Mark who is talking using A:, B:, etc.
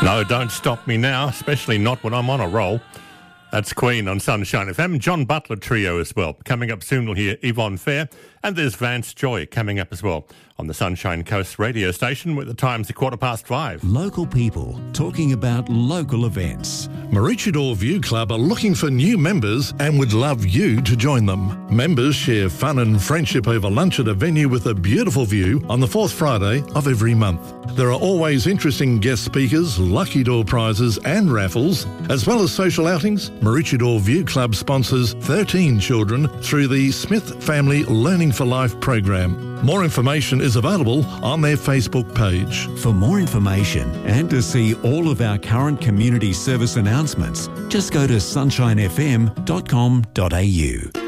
A: No, don't stop me now, especially not when I'm on a roll. That's Queen on Sunshine FM. John Butler Trio as well. Coming up soon, we'll hear Yvonne Fair. And there's Vance Joy coming up as well on the Sunshine Coast radio station with the times at 5:15.
B: Local people talking about local events.
C: Maroochydore View Club are looking for new members and would love you to join them. Members share fun and friendship over lunch at a venue with a beautiful view on the fourth Friday of every month. There are always interesting guest speakers, lucky door prizes and raffles, as well as social outings. Maroochydore View Club sponsors 13 children through the Smith Family Learning for Life program. More information is available on their Facebook page.
B: For more information and to see all of our current community service announcements, just go to sunshinefm.com.au.